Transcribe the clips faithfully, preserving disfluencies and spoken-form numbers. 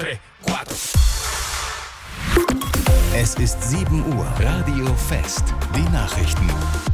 tres, cuatro. Es ist sieben Uhr. Radio Fest. Die Nachrichten.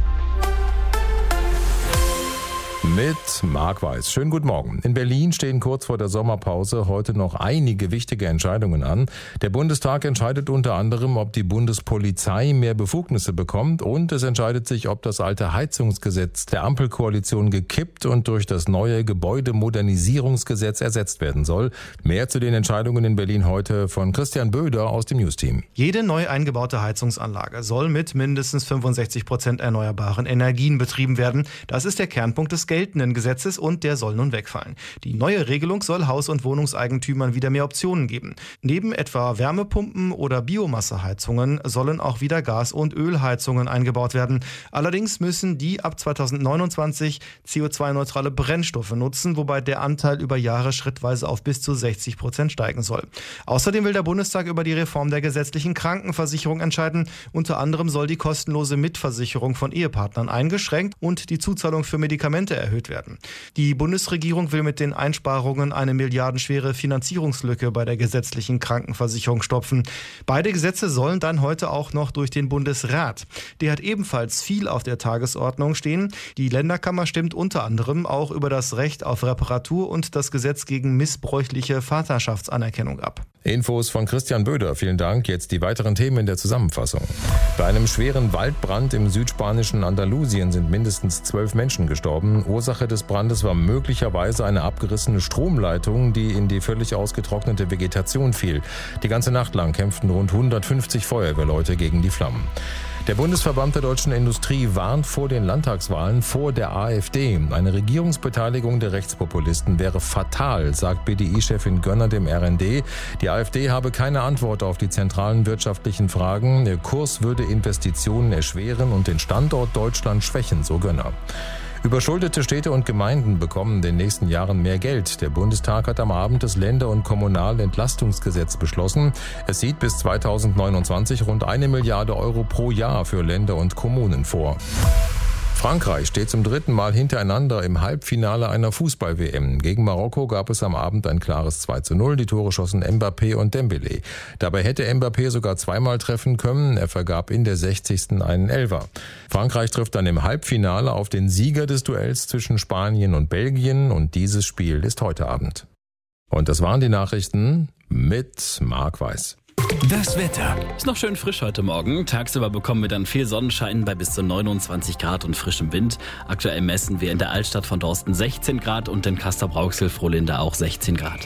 Mit Marc Weiß. Schönen guten Morgen. In Berlin stehen kurz vor der Sommerpause heute noch einige wichtige Entscheidungen an. Der Bundestag entscheidet unter anderem, ob die Bundespolizei mehr Befugnisse bekommt, und es entscheidet sich, ob das alte Heizungsgesetz der Ampelkoalition gekippt und durch das neue Gebäudemodernisierungsgesetz ersetzt werden soll. Mehr zu den Entscheidungen in Berlin heute von Christian Böder aus dem News-Team. Jede neu eingebaute Heizungsanlage soll mit mindestens fünfundsechzig Prozent erneuerbaren Energien betrieben werden. Das ist der Kernpunkt des geltenden Gesetzes und der soll nun wegfallen. Die neue Regelung soll Haus- und Wohnungseigentümern wieder mehr Optionen geben. Neben etwa Wärmepumpen oder Biomasseheizungen sollen auch wieder Gas- und Ölheizungen eingebaut werden. Allerdings müssen die ab zweitausendneunundzwanzig C O zwei neutrale Brennstoffe nutzen, wobei der Anteil über Jahre schrittweise auf bis zu sechzig Prozent steigen soll. Außerdem will der Bundestag über die Reform der gesetzlichen Krankenversicherung entscheiden. Unter anderem soll die kostenlose Mitversicherung von Ehepartnern eingeschränkt und die Zuzahlung für Medikamente erhöht werden. Die Bundesregierung will mit den Einsparungen eine milliardenschwere Finanzierungslücke bei der gesetzlichen Krankenversicherung stopfen. Beide Gesetze sollen dann heute auch noch durch den Bundesrat. Der hat ebenfalls viel auf der Tagesordnung stehen. Die Länderkammer stimmt unter anderem auch über das Recht auf Reparatur und das Gesetz gegen missbräuchliche Vaterschaftsanerkennung ab. Infos von Christian Böder. Vielen Dank. Jetzt die weiteren Themen in der Zusammenfassung. Bei einem schweren Waldbrand im südspanischen Andalusien sind mindestens zwölf Menschen gestorben. Ursache des Brandes war möglicherweise eine abgerissene Stromleitung, die in die völlig ausgetrocknete Vegetation fiel. Die ganze Nacht lang kämpften rund hundertfünfzig Feuerwehrleute gegen die Flammen. Der Bundesverband der deutschen Industrie warnt vor den Landtagswahlen vor der AfD. Eine Regierungsbeteiligung der Rechtspopulisten wäre fatal, sagt B D I-Chefin Gönner dem R N D. Die AfD habe keine Antwort auf die zentralen wirtschaftlichen Fragen. Der Kurs würde Investitionen erschweren und den Standort Deutschland schwächen, so Gönner. Überschuldete Städte und Gemeinden bekommen in den nächsten Jahren mehr Geld. Der Bundestag hat am Abend das Länder- und Kommunalentlastungsgesetz beschlossen. Es sieht bis zweitausendneunundzwanzig rund eine Milliarde Euro pro Jahr für Länder und Kommunen vor. Frankreich steht zum dritten Mal hintereinander im Halbfinale einer Fußball-W M. Gegen Marokko gab es am Abend ein klares zwei zu null. Die Tore schossen Mbappé und Dembélé. Dabei hätte Mbappé sogar zweimal treffen können. Er vergab in der sechzigsten einen Elfer. Frankreich trifft dann im Halbfinale auf den Sieger des Duells zwischen Spanien und Belgien. Und dieses Spiel ist heute Abend. Und das waren die Nachrichten mit Marc Weiß. Das Wetter. Ist noch schön frisch heute Morgen. Tagsüber bekommen wir dann viel Sonnenschein bei bis zu neunundzwanzig Grad und frischem Wind. Aktuell messen wir in der Altstadt von Dorsten sechzehn Grad und in Castrop-Rauxel-Frohlinde auch sechzehn Grad.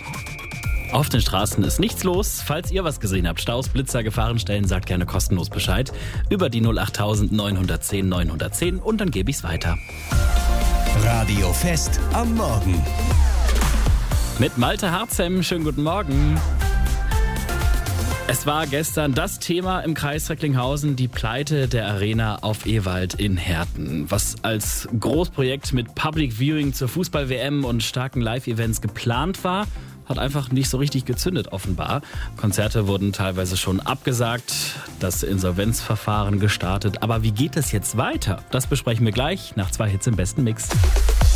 Auf den Straßen ist nichts los. Falls ihr was gesehen habt, Staus, Blitzer, Gefahrenstellen, sagt gerne kostenlos Bescheid. Über die null acht neun eins null neun eins null eins und dann gebe ich's weiter. Radio Fest am Morgen. Mit Malte Harzem, schönen guten Morgen. Es war gestern das Thema im Kreis Recklinghausen, die Pleite der Arena auf Ewald in Herten. Was als Großprojekt mit Public Viewing zur Fußball-W M und starken Live-Events geplant war, hat einfach nicht so richtig gezündet offenbar. Konzerte wurden teilweise schon abgesagt, das Insolvenzverfahren gestartet. Aber wie geht es jetzt weiter? Das besprechen wir gleich nach zwei Hits im besten Mix.